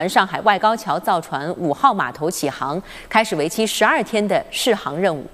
上海外高桥造船5号码头起航，开始为期12天的试航任务。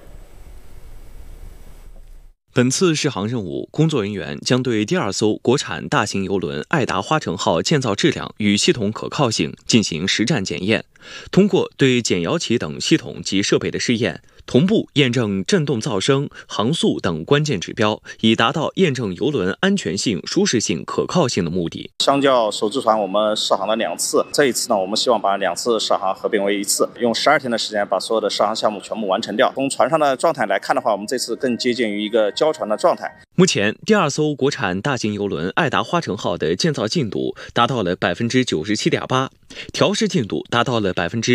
本次试航任务，工作人员将对第2艘国产大型邮轮爱达花城号建造质量与系统可靠性进行实战检验，通过对减摇起等系统及设备的试验，同步验证振动噪声、航速等关键指标，以达到验证邮轮安全性、舒适性、可靠性的目的。 相较首次船，我们试航了2次，这一次呢，我们希望把2次试航合并为1次，用12天的时间把所有的试航项目全部完成掉。从船上的状态来看的话，我们这次更接近于一个交船的状态。 目前，第2艘国产大型邮轮爱达花城号的建造进度达到了 97.8%， 调试进度达到了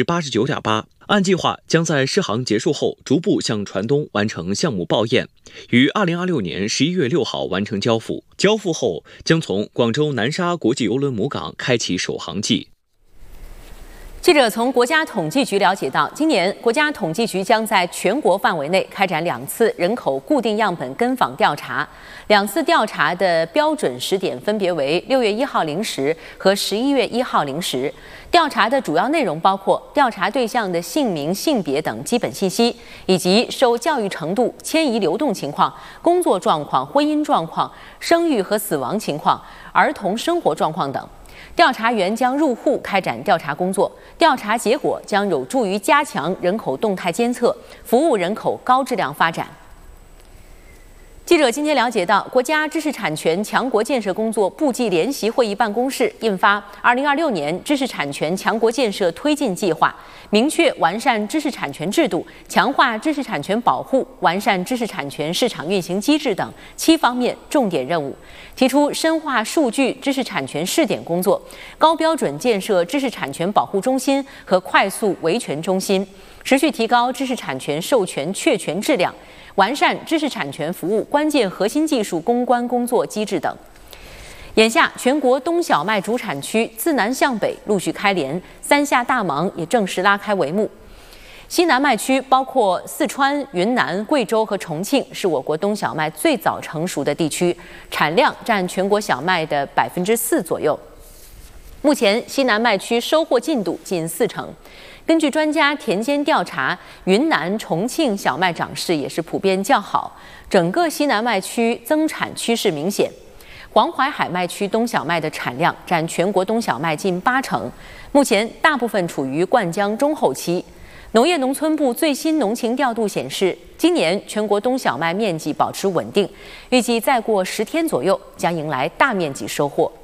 89.8%。按计划将在试航结束后逐步向船东完成项目报验，于2026年11月6号完成交付。交付后将从广州南沙国际邮轮母港开启首航季。 记者从国家统计局了解到，今年国家统计局将在全国范围内开展2次人口固定样本跟访调查，2次调查的标准时点分别为6月1号0时和11月1号0时。调查的主要内容包括调查对象的姓名、性别等基本信息，以及受教育程度、迁移流动情况、工作状况、婚姻状况、生育和死亡情况、儿童生活状况等。调查员将入户开展调查工作，调查结果将有助于加强人口动态监测，服务人口高质量发展。记者今天了解到，国家知识产权强国建设工作部际联席会议办公室印发《2026年知识产权强国建设推进计划》，明确完善知识产权制度、强化知识产权保护、完善知识产权市场运行机制等7方面重点任务，提出深化数据知识产权试点工作，高标准建设知识产权保护中心和快速维权中心，持续提高知识产权授权确权质量，完善知识产权服务关键核心技术攻关工作机制等。眼下，全国冬小麦主产区自南向北陆续开镰，3下大忙也正式拉开帷幕。西南麦区包括四川、云南、贵州和重庆，是我国冬小麦最早成熟的地区，产量占全国小麦的4%左右。目前，西南麦区收获进度近40%。根据专家田间调查，云南、重庆小麦长势也是普遍较好，整个西南麦区增产趋势明显。黄淮海麦区冬小麦的产量占全国冬小麦近80%，目前大部分处于灌浆中后期。农业农村部最新农情调度显示，今年全国冬小麦面积保持稳定，预计再过10天左右将迎来大面积收获。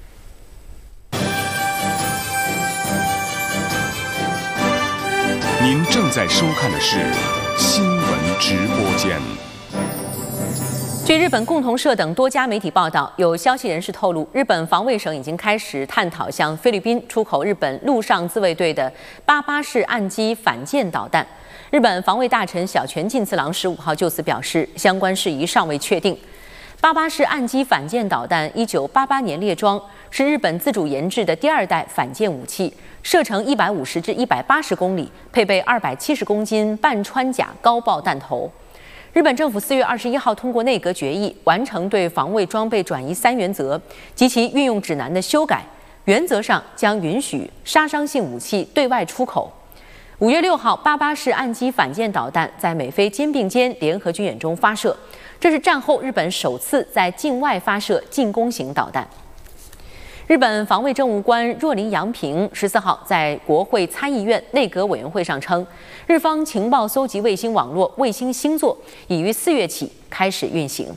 您正在收看的是新闻直播间。 据日本共同社等多家媒体报道，有消息人士透露，日本防卫省已经开始探讨向菲律宾出口日本陆上自卫队的88式岸基反舰导弹。日本防卫大臣小泉进次郎15号就此表示，相关事宜尚未确定。88式岸基反舰导弹1988年列装，是日本自主研制的第2代反舰武器，射程150至180公里，配备270公斤半穿甲高爆弹头。日本政府4月21号通过内阁决议，完成对防卫装备转移3原则及其运用指南的修改，原则上将允许杀伤性武器对外出口。5月6号，88式岸基反舰导弹在美菲肩并肩联合军演中发射，这是战后日本首次在境外发射进攻型导弹。日本防卫政务官若林洋平14号在国会参议院内阁委员会上称，日方情报搜集卫星网络卫星星座已于4月起开始运行。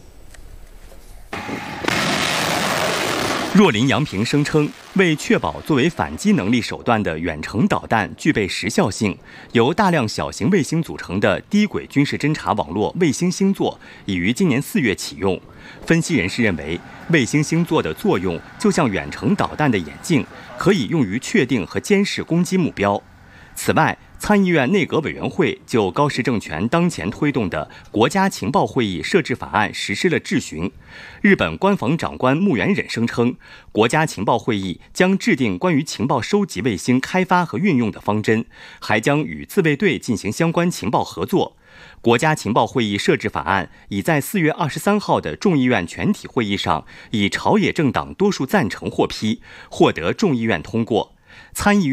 若林洋平声称，为确保作为反击能力手段的远程导弹具备时效性，由大量小型卫星组成的低轨军事侦察网络卫星星座已于今年4月启用。分析人士认为，卫星星座的作用就像远程导弹的眼镜，可以用于确定和监视攻击目标。此外，参议院内阁委员会就高市政权当前推动的国家情报会议设置法案实施了质询。日本官房长官木原忍声称，国家情报会议将制定关于情报收集卫星开发和运用的方针，还将与自卫队进行相关情报合作。国家情报会议设置法案已在4月23号的众议院全体会议上以朝野政党多数赞成获批，获得众议院通过。 参议院